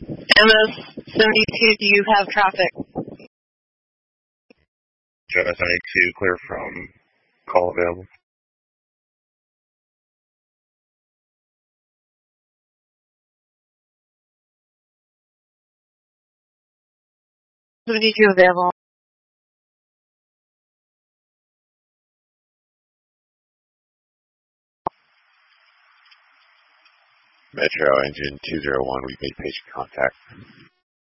MS-72, do you have traffic? MS-72, clear from call available. MS-72 available. Metro engine 201, we've made patient contact.